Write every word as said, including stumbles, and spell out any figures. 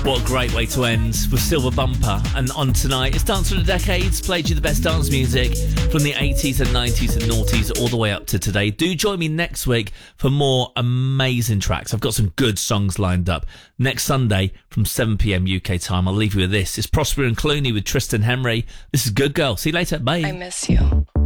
What a great way to end with Silver Bumper. And on tonight, it's Dance for the Decades, played you the best dance music from the eighties and nineties and noughties all the way up to today. Do join me next week for more amazing tracks. I've got some good songs lined up. Next Sunday from seven p.m. U K time, I'll leave you with this. It's Prosper and Clooney with Tristan Henry. This is Good Girl. See you later. Bye. I miss you.